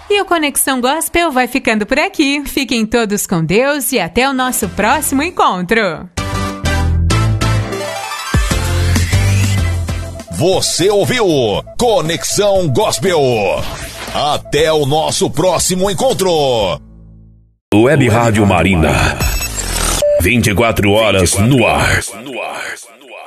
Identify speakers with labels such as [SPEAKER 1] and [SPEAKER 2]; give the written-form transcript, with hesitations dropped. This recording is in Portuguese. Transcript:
[SPEAKER 1] E o Conexão Gospel vai ficando por aqui. Fiquem todos com Deus e até o nosso próximo encontro.
[SPEAKER 2] Você ouviu Conexão Gospel. Até o nosso próximo encontro.
[SPEAKER 3] Web Rádio Marina. 24 horas no ar.